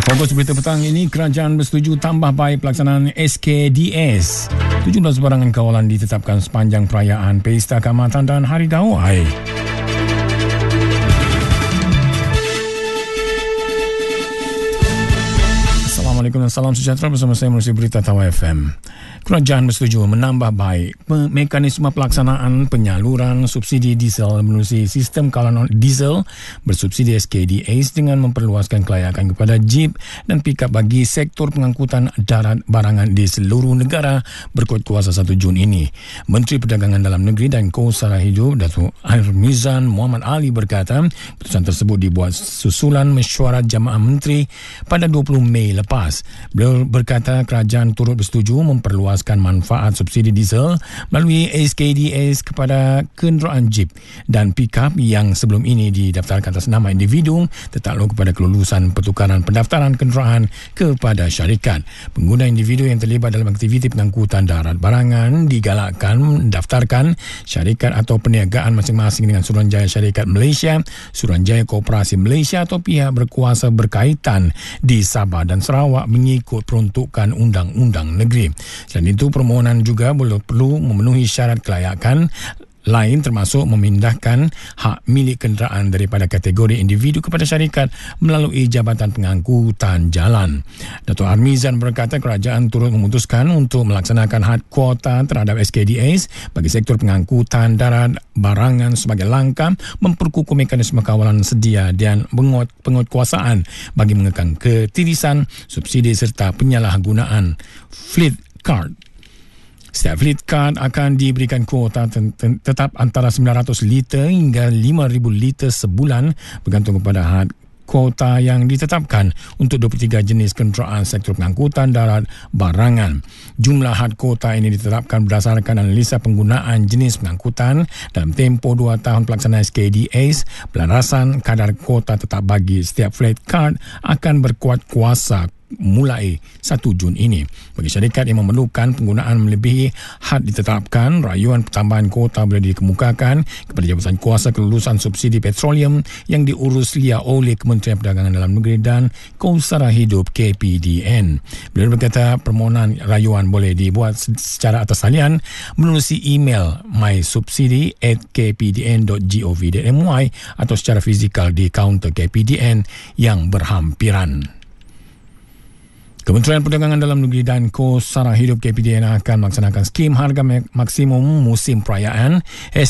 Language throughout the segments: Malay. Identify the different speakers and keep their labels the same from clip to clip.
Speaker 1: Fokus berita petang ini, kerajaan bersetuju tambah baik pelaksanaan SKDS. 17 barangan kawalan ditetapkan sepanjang perayaan Pesta Kaamatan dan Hari Gawai. Assalamualaikum dan salam sejahtera, bersama saya menerusi berita Tawau FM. Kerajaan bersetuju menambah baik mekanisme pelaksanaan penyaluran subsidi diesel menerusi sistem kawalan diesel bersubsidi SKDS dengan memperluaskan kelayakan kepada jeep dan pickup bagi sektor pengangkutan darat barangan di seluruh negara berkuat kuasa 1 Jun ini. Menteri Perdagangan Dalam Negeri dan Kosara Hidup Datuk Armizan Muhammad Ali berkata, keputusan tersebut dibuat susulan mesyuarat jamaah menteri pada 20 Mei lepas. Beliau berkata kerajaan turut bersetuju memperluaskan manfaat subsidi diesel melalui SKDS kepada kenderaan jeep dan pickup yang sebelum ini didaftarkan atas nama individu tertakluk kepada kelulusan pertukaran pendaftaran kenderaan kepada syarikat. Pengguna individu yang terlibat dalam aktiviti pengangkutan darat barangan digalakkan mendaftarkan syarikat atau perniagaan masing-masing dengan Suruhanjaya Syarikat Malaysia, Suruhanjaya Koperasi Malaysia atau pihak berkuasa berkaitan di Sabah dan Sarawak mengikut peruntukan undang-undang negeri. Selain itu, permohonan juga perlu memenuhi syarat kelayakan lain termasuk memindahkan hak milik kenderaan daripada kategori individu kepada syarikat melalui Jabatan Pengangkutan Jalan. Datuk Armizan berkata kerajaan turut memutuskan untuk melaksanakan had kuota terhadap SKDS bagi sektor pengangkutan darat barangan sebagai langkah memperkukuh mekanisme kawalan sedia dan penguatkuasaan bagi mengekang ketirisan subsidi serta penyalahgunaan fleet card. Setiap fleet card akan diberikan kuota tetap antara 900 liter hingga 5,000 liter sebulan bergantung kepada had kuota yang ditetapkan untuk 23 jenis kenderaan sektor pengangkutan darat barangan. Jumlah had kuota ini ditetapkan berdasarkan analisa penggunaan jenis pengangkutan dalam tempoh 2 tahun pelaksanaan SKDS. Pelarasan kadar kuota tetap bagi setiap fleet card akan berkuat kuasa mulai 1 Jun ini. Bagi syarikat yang memerlukan penggunaan melebihi had ditetapkan, rayuan pertambahan kuota boleh dikemukakan kepada Jabatan Kuasa Kelulusan Subsidi Petroleum yang diurus lia oleh Kementerian Perdagangan Dalam Negeri dan Kosara Hidup KPDN. Beliau berkata permohonan rayuan boleh dibuat secara atas talian menerusi email mysubsidi@kpdn.gov.my atau secara fizikal di kaunter KPDN yang berhampiran. Kementerian Perdagangan Dalam Negeri dan Kosara Hidup KPDN akan melaksanakan skim harga maksimum musim perayaan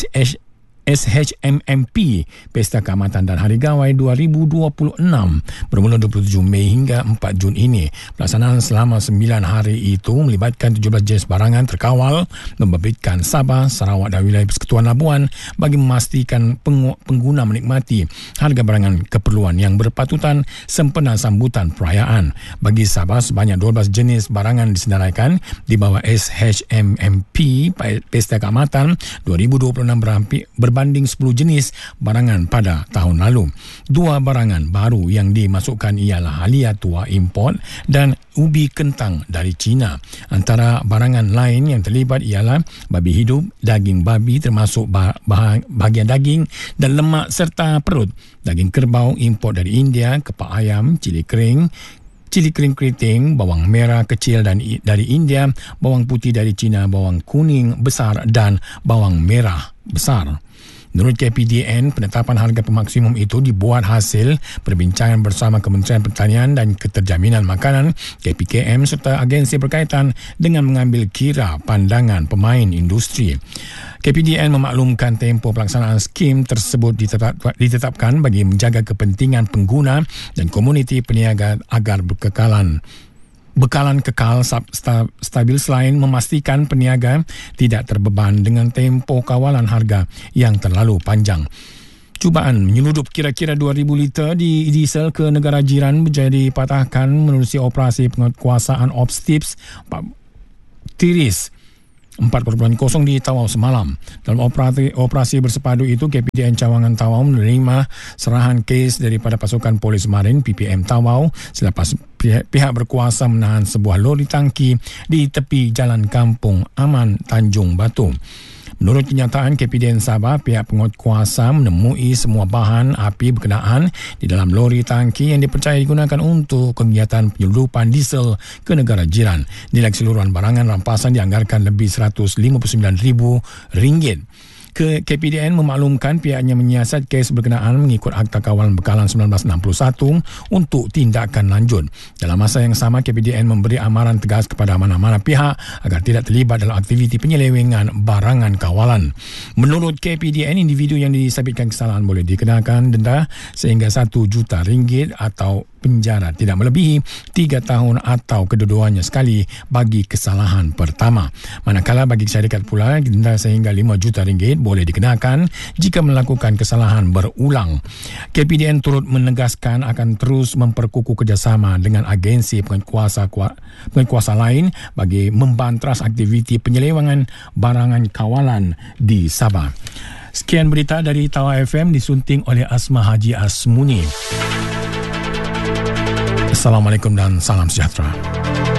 Speaker 1: SHMMP Pesta Kaamatan dan Hari Gawai 2026 bermula 27 Mei hingga 4 Jun ini. Pelaksanaan selama 9 hari itu melibatkan 17 jenis barangan terkawal membabitkan Sabah, Sarawak dan wilayah Persekutuan Labuan bagi memastikan pengguna menikmati harga barangan keperluan yang berpatutan sempena sambutan perayaan. Bagi Sabah, sebanyak 12 jenis barangan disenaraikan di bawah SHMMP Pesta Kaamatan 2026 berbanding 10 jenis barangan pada tahun lalu. 2 barangan baru yang dimasukkan ialah halia tua import dan ubi kentang dari China. Antara barangan lain yang terlibat ialah babi hidup, daging babi termasuk bahagian daging dan lemak serta perut, daging kerbau import dari India, kepak ayam, cili kering keriting, bawang merah kecil dari India, bawang putih dari China, bawang kuning besar dan bawang merah besar. Menurut KPDN, penetapan harga maksimum itu dibuat hasil perbincangan bersama Kementerian Pertanian dan Keterjaminan Makanan KPKM serta agensi berkaitan dengan mengambil kira pandangan pemain industri. KPDN memaklumkan tempoh pelaksanaan skim tersebut ditetapkan bagi menjaga kepentingan pengguna dan komuniti peniaga agar bekalan kekal stabil selain memastikan peniaga tidak terbeban dengan tempoh kawalan harga yang terlalu panjang. Cubaan menyeludup kira-kira 2,000 liter di diesel ke negara jiran berjaya dipatahkan menerusi operasi penguatkuasaan OPS Tiris 4.0 di Tawau semalam. Dalam operasi bersepadu itu, KPDN Cawangan Tawau menerima serahan kes daripada pasukan polis marin PPM Tawau selepas pihak berkuasa menahan sebuah lori tangki di tepi Jalan Kampung Aman Tanjung Batu. Menurut kenyataan KPDN Sabah, pihak penguatkuasa menemui semua bahan api berkenaan di dalam lori tangki yang dipercayai digunakan untuk kegiatan penyeludupan diesel ke negara jiran. Nilai keseluruhan barangan rampasan dianggarkan lebih RM159,000. KPDN memaklumkan pihaknya menyiasat kes berkenaan mengikut Akta Kawalan Bekalan 1961 untuk tindakan lanjut. Dalam masa yang sama, KPDN memberi amaran tegas kepada mana-mana pihak agar tidak terlibat dalam aktiviti penyelewengan barangan kawalan. Menurut KPDN, individu yang disabitkan kesalahan boleh dikenakan denda sehingga RM1 juta atau penjara tidak melebihi 3 tahun atau kedua-duanya sekali bagi kesalahan pertama. Manakala bagi syarikat pula, denda sehingga RM5 juta boleh dikenakan jika melakukan kesalahan berulang. KPDN turut menegaskan akan terus memperkukuh kerjasama dengan agensi penguatkuasa lain bagi membantras aktiviti penyelewengan barangan kawalan di Sabah. Sekian berita dari Tawa FM disunting oleh Asma Haji Asmuni. Assalamualaikum dan salam sejahtera.